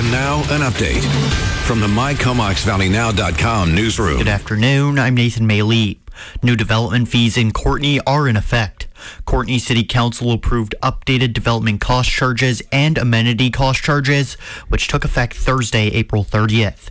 And now, an update from the MyComoxValleyNow.com newsroom. Good afternoon, I'm Nathan Mayley. New development fees in Courtenay are in effect. Courtenay City Council approved updated development cost charges and amenity cost charges, which took effect Thursday, April 30th.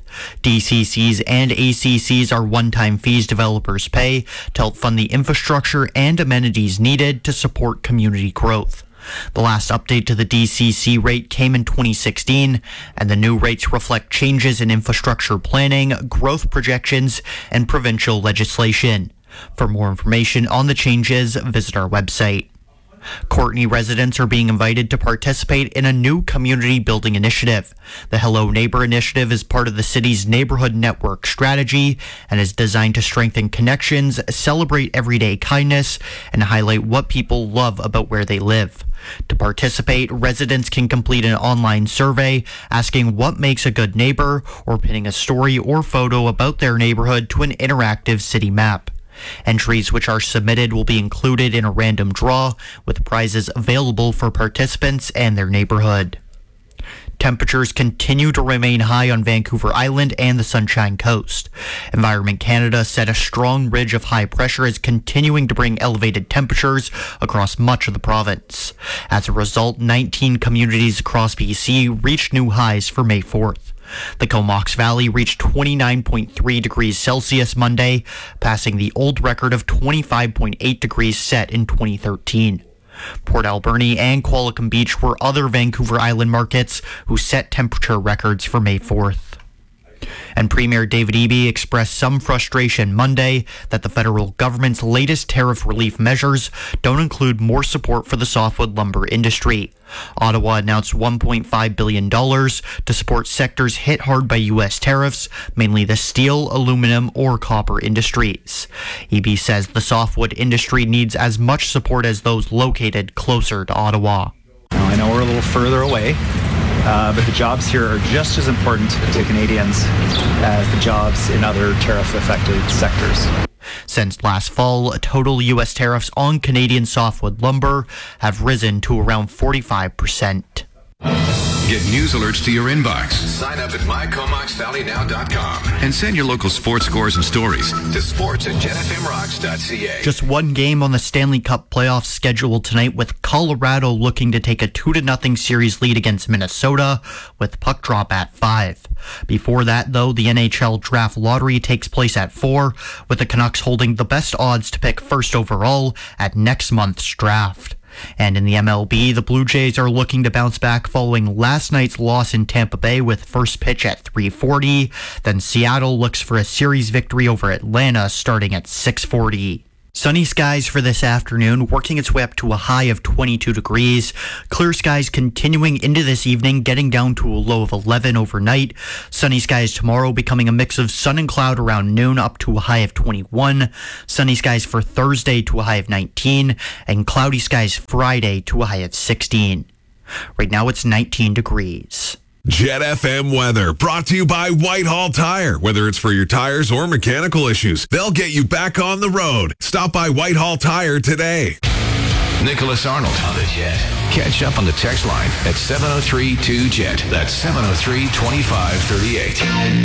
DCCs and ACCs are one-time fees developers pay to help fund the infrastructure and amenities needed to support community growth. The last update to the DCC rate came in 2016, and the new rates reflect changes in infrastructure planning, growth projections, and provincial legislation. For more information on the changes, visit our website. Courtenay residents are being invited to participate in a new community building initiative. The Hello Neighbor initiative is part of the city's neighborhood network strategy and is designed to strengthen connections, celebrate everyday kindness, and highlight what people love about where they live. To participate, residents can complete an online survey asking what makes a good neighbor or pinning a story or photo about their neighborhood to an interactive city map. Entries which are submitted will be included in a random draw, with prizes available for participants and their neighborhood. Temperatures continue to remain high on Vancouver Island and the Sunshine Coast. Environment Canada said a strong ridge of high pressure is continuing to bring elevated temperatures across much of the province. As a result, 19 communities across BC reached new highs for May 4th. The Comox Valley reached 29.3 degrees Celsius Monday, passing the old record of 25.8 degrees set in 2013. Port Alberni and Qualicum Beach were other Vancouver Island markets who set temperature records for May 4th. And Premier David Eby expressed some frustration Monday that the federal government's latest tariff relief measures don't include more support for the softwood lumber industry. Ottawa announced $1.5 billion to support sectors hit hard by U.S. tariffs, mainly the steel, aluminum, or copper industries. Eby says the softwood industry needs as much support as those located closer to Ottawa. I know we're a little further away, but the jobs here are just as important to Canadians as the jobs in other tariff-affected sectors. Since last fall, total U.S. tariffs on Canadian softwood lumber have risen to around 45%. Get news alerts to your inbox. Sign up at MyComoxValleyNow.com and send your local sports scores and stories to sports@jetfmrocks.ca. Just one game on the Stanley Cup playoffs scheduled tonight, with Colorado looking to take a 2-0 series lead against Minnesota with puck drop at 5. Before that, though, the NHL draft lottery takes place at 4, with the Canucks holding the best odds to pick first overall at next month's draft. And in the MLB, the Blue Jays are looking to bounce back following last night's loss in Tampa Bay with first pitch at 3:40. Then Seattle looks for a series victory over Atlanta starting at 6:40. Sunny skies for this afternoon, working its way up to a high of 22 degrees. Clear skies continuing into this evening, getting down to a low of 11 overnight. Sunny skies tomorrow, becoming a mix of sun and cloud around noon, up to a high of 21. Sunny skies for Thursday to a high of 19. And cloudy skies Friday to a high of 16. Right now it's 19 degrees. Jet FM weather brought to you by Whitehall Tire. Whether it's for your tires or mechanical issues, they'll get you back on the road. Stop by Whitehall Tire today. Nicholas Arnold on the Jet. Catch up on the text line at 703-2-JET. That's 703-2538.